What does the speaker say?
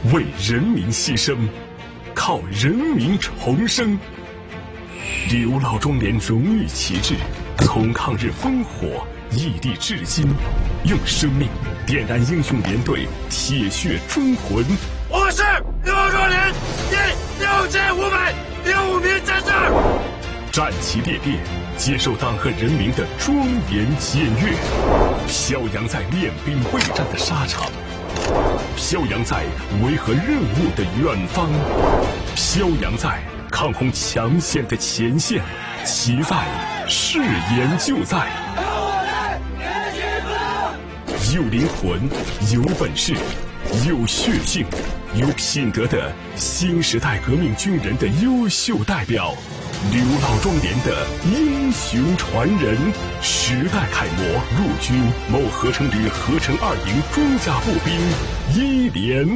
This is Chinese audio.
为人民牺牲，靠人民重生。刘老庄连荣誉旗帜从抗日烽火屹立至今，用生命点燃英雄连队铁血忠魂。 我是刘老庄连第6506名战士， 战旗烈烈，接受党和人民的庄严检阅，飘扬在练兵备战的沙场，飘扬在维和任务的远方，飘扬在抗洪抢险的前线，其在，誓言就在。有灵魂，有本事，有血性，有品德的新时代革命军人的优秀代表，刘老庄连的英雄传人，时代楷模，陆军某合成旅合成2营装甲步兵1连。